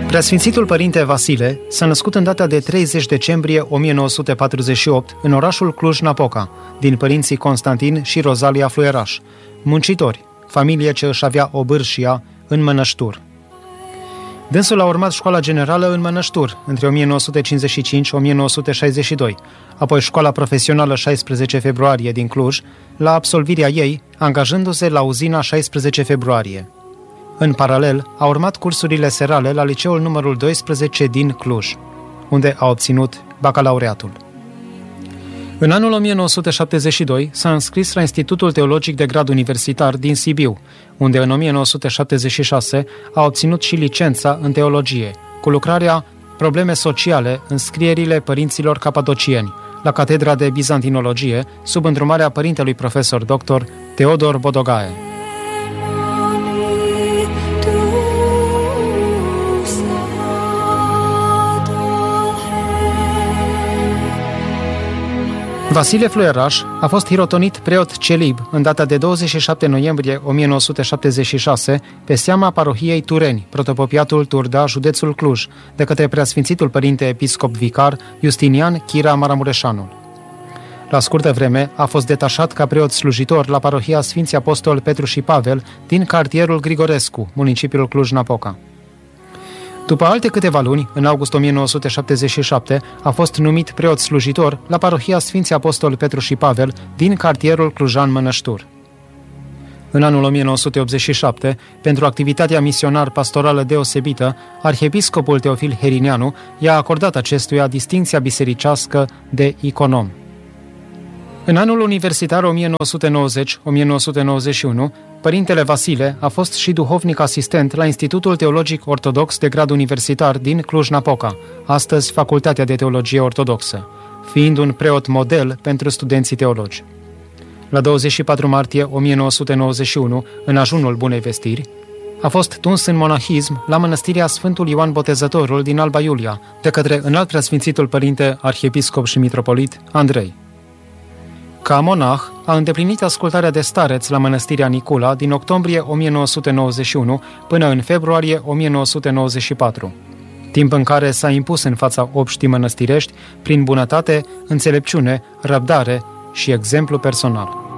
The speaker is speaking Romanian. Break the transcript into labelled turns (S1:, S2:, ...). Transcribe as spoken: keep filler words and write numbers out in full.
S1: Preasfințitul Părinte Vasile s-a născut în data de treizeci decembrie o mie nouă sute patruzeci și opt în orașul Cluj-Napoca, din părinții Constantin și Rozalia Fluieraș, muncitori, familie ce își avea obârșia în Mănăștur. Dânsul a urmat școala generală în Mănăștur între o mie nouă sute cincizeci și cinci - o mie nouă sute șaizeci și doi, apoi școala profesională șaisprezece februarie din Cluj, la absolvirea ei, angajându-se la uzina șaisprezece februarie. În paralel, a urmat cursurile serale la liceul numărul doisprezece din Cluj, unde a obținut bacalaureatul. În anul o mie nouă sute șaptezeci și doi s-a înscris la Institutul Teologic de Grad Universitar din Sibiu, unde în o mie nouă sute șaptezeci și șase a obținut și licența în teologie, cu lucrarea Probleme sociale în scrierile părinților capadocieni, la Catedra de Bizantinologie, sub îndrumarea părintelui profesor doctor Teodor Bodogae. Vasile Fluieraș a fost hirotonit preot celib în data de douăzeci și șapte noiembrie o mie nouă sute șaptezeci și șase pe seama parohiei Tureni, protopopiatul Turda, județul Cluj, de către preasfințitul părinte episcop vicar Justinian Chira Maramureșanul. La scurtă vreme a fost detașat ca preot slujitor la parohia Sfinții Apostoli Petru și Pavel din cartierul Grigorescu, municipiul Cluj-Napoca. După alte câteva luni, în august o mie nouă sute șaptezeci și șapte, a fost numit preot slujitor la parohia Sfinții Apostoli Petru și Pavel din cartierul Clujan Mănăștur. În anul o mie nouă sute optzeci și șapte, pentru activitatea misionar-pastorală deosebită, arhiepiscopul Teofil Herineanu i-a acordat acestuia distincția bisericească de iconom. În anul universitar o mie nouă sute nouăzeci - o mie nouă sute nouăzeci și unu, părintele Vasile a fost și duhovnic asistent la Institutul Teologic Ortodox de Grad Universitar din Cluj-Napoca, astăzi Facultatea de Teologie Ortodoxă, fiind un preot model pentru studenții teologi. La douăzeci și patru martie o mie nouă sute nouăzeci și unu, în ajunul Bunei Vestiri, a fost tuns în monahism la mănăstirea Sfântul Ioan Botezătorul din Alba Iulia, de către înalt preasfințitul părinte arhiepiscop și mitropolit Andrei. Ca monah, a îndeplinit ascultarea de stareț la mănăstirea Nicula din octombrie o mie nouă sute nouăzeci și unu până în februarie o mie nouă sute nouăzeci și patru, timp în care s-a impus în fața obștii mănăstirești prin bunătate, înțelepciune, răbdare și exemplu personal.